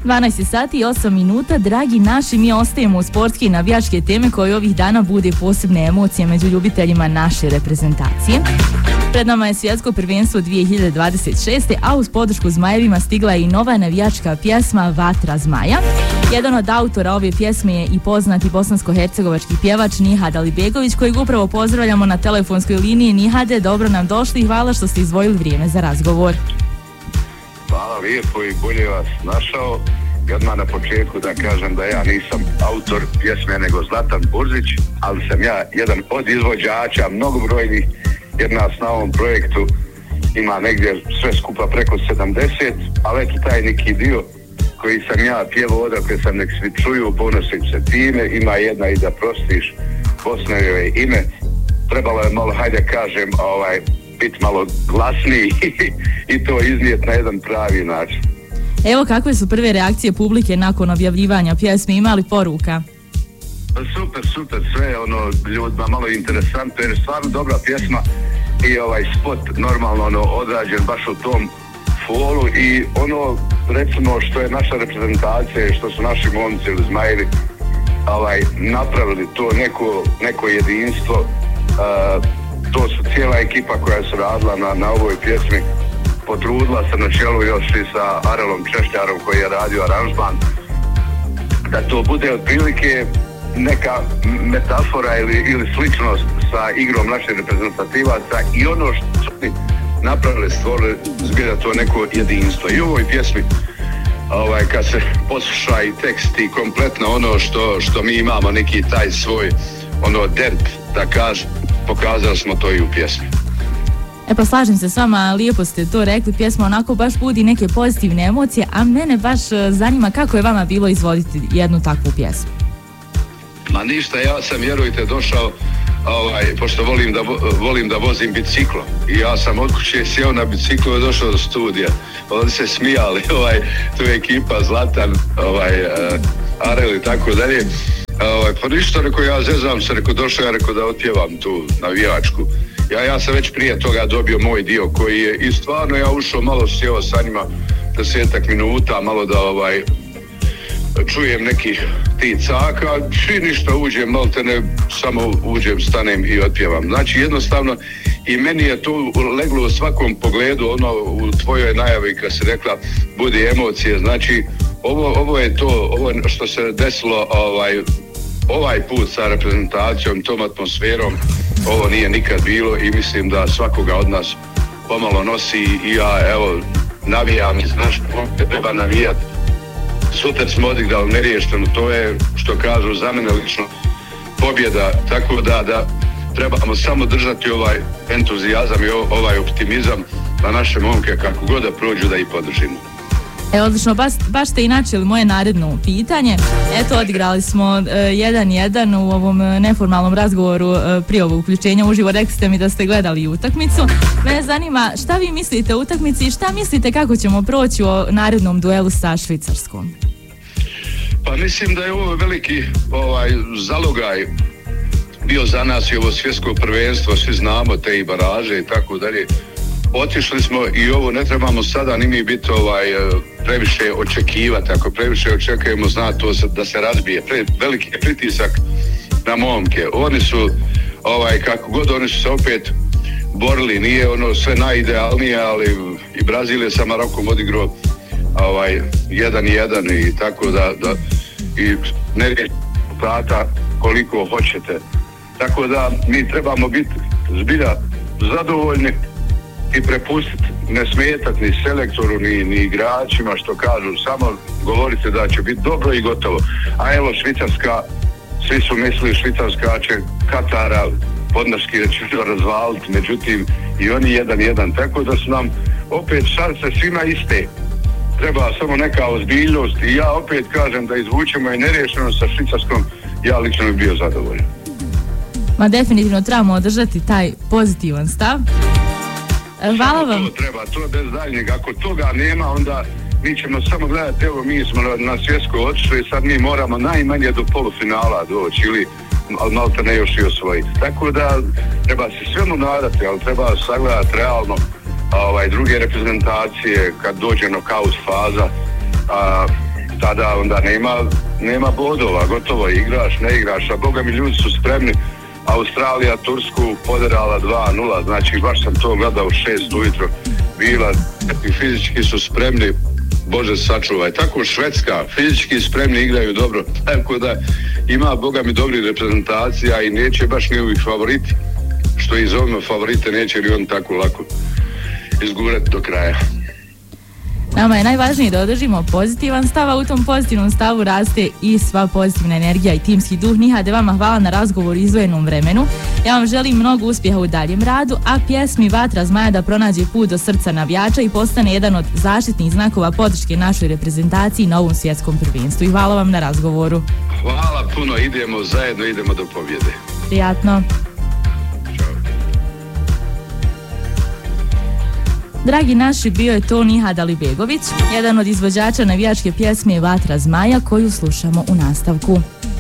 12 sati i 8 minuta, dragi naši, mi ostajemo u sportske i navijačke teme koje ovih dana bude posebne emocije među ljubiteljima naše reprezentacije. Pred nama je svjetsko prvenstvo 2026. a uz podršku Zmajevima stigla je i nova navijačka pjesma Vatra Zmaja. Jedan od autora ove pjesme je i poznati bosansko-hercegovački pjevač Nihad Alibegović, kojeg upravo pozdravljamo na telefonskoj liniji. Nihade, dobro nam došli i hvala što ste izdvojili vrijeme za razgovor. Hvala lijepo i bolje vas našao. I odmah na početku da kažem da ja nisam autor pjesme nego Zlatan Burzić, ali sam ja jedan od izvođača mnogobrojnih, jer nas na ovom projektu ima negdje sve skupa preko 70, ali eto taj neki dio koji sam ja pjevao odakle sam nek svi čuju, ponosim se time, ima jedna i da prostiš Bosnojeve ime, trebalo je malo, hajde kažem, biti malo glasniji i to iznijeti na jedan pravi način. Evo kakve su prve reakcije publike nakon objavljivanja pjesme, ima li poruka? Super, sve ljudima malo interesantno jer je stvarno dobra pjesma i spot normalno odrađen baš u tom folu i recimo što je naša reprezentacija, što su naši momci ili Zmajevi napravili to neko jedinstvo, to su cijela ekipa koja se radila na ovoj pjesmi, potrudila se na čelu još i sa Arelom Češljarom koji je radio aranžman, da to bude otprilike neka metafora ili sličnost sa igrom naših reprezentativaca i ono što su napravili, stvorili zbilja to neko jedinstvo. I u ovoj pjesmi kad se posluša i tekst i kompletno ono što mi imamo, neki taj svoj derb, da kažem, pokazali smo to i u pjesmi. Pa slažem se s vama, lijepo ste to rekli, pjesma onako baš budi neke pozitivne emocije, a mene baš zanima kako je vama bilo izvoditi jednu takvu pjesmu. Ma ništa, ja sam, vjerujte, došao, pošto volim da vozim biciklo i ja sam od kuće sjeo na biciklu i došao do studija. Oni se smijali, tu je ekipa Zlatan, Arel i tako dalje. Pa ništa, rekao, ja zezam se, došao ja da otpjevam tu navijačku. Ja sam već prije toga dobio moj dio koji je i stvarno ja ušao, malo sjeo sa njima 10 minuta, malo da čujem nekih ticaka, i ništa, uđem, malo te ne, samo uđem, stanem i otpjevam. Znači jednostavno i meni je to leglo u svakom pogledu, u tvojoj najavi kad si rekla budi emocije, znači ovo je to, ovo što se desilo ovaj put sa reprezentacijom, tom atmosferom, ovo nije nikad bilo i mislim da svakoga od nas pomalo nosi i ja, evo, navijam i znaš, treba navijati. Sutra smo odigrali neriješeno, to je, što kažu, za mene lično pobjeda, tako da trebamo samo držati ovaj entuzijazam i ovaj optimizam na naše momke, kako god da prođu, da ih podržimo. Odlično, baš ste i načeli moje naredno pitanje. Eto, odigrali smo 1-1 u ovom neformalnom razgovoru prije ovog uključenja uživo. Rekli ste mi da ste gledali utakmicu. Mene zanima šta vi mislite o utakmici i šta mislite kako ćemo proći u narednom duelu sa Švicarskom? Pa mislim da je ovo veliki zalogaj bio za nas i ovo svjetsko prvenstvo, svi znamo te i baraže i tako dalje. Otišli smo i ovo ne trebamo sada ni mi biti previše očekivati. Ako previše očekujemo, zna to da se razbije. Veliki je pritisak na momke. Oni su, kako god, oni su se opet borili. Nije sve najidealnije, ali i Brazil je sa Marokom odigrao 1-1 i tako da i ne riječi plata koliko hoćete. Tako da mi trebamo biti zbilja zadovoljni i prepustiti, ne smetati ni selektoru, ni igračima što kažu, samo govorite da će biti dobro i gotovo. A evo Švicarska, svi su mislili Švicarska će Katara podnaški rečeno razvaliti, međutim i oni 1-1, tako da su nam opet šanse svima iste. Treba samo neka ozbiljnost i ja opet kažem da izvučemo i neriješeno sa Švicarskom, ja lično bi bio zadovoljan. Ma definitivno trebamo održati taj pozitivan stav. Hvala vam. To treba, to je bez daljnjeg. Ako toga nema, onda mi ćemo samo gledati, evo mi smo na svjetsko otišli i sad mi moramo najmanje do polufinala doći ili malte ne još i osvojiti. Tako da treba se svemu nadati, ali treba sagledati realno druge reprezentacije kad dođe nokaut faza tada onda nema bodova, gotovo igraš, ne igraš, a boga mi ljudi su spremni. Australija Tursku poderala 2-0, znači baš sam to gledao u 6 ujutro bila i fizički su spremni, Bože sačuvaj. Tako Švedska, fizički spremni, igraju dobro, tako da ima boga mi dobrih reprezentacija i neće baš ni ovih favoriti, što i zovemo favorite, neće li on tako lako izgurati do kraja. Nama je najvažnije da održimo pozitivan stav, a u tom pozitivnom stavu raste i sva pozitivna energija i timski duh. Nihade, vama hvala na razgovor u izdvojenom vremenu. Ja vam želim mnogo uspjeha u daljem radu, a pjesmi Vatra zmaja da pronađe put do srca navijača i postane jedan od zaštitnih znakova podrške našoj reprezentaciji na ovom svjetskom prvenstvu. I hvala vam na razgovoru. Hvala puno, idemo zajedno, idemo do pobjede. Prijatno. Dragi naši, bio je to Nihad Alibegović, jedan od izvođača navijačke pjesme Vatra zmaja koju slušamo u nastavku.